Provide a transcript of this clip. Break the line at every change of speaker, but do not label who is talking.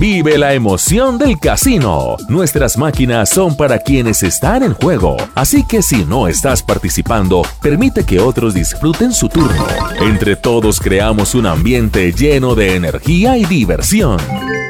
Vive la emoción del casino. Nuestras máquinas son para quienes están en juego, así que si no estás participando, permite que otros disfruten su turno. Entre todos creamos un ambiente lleno de energía y diversión.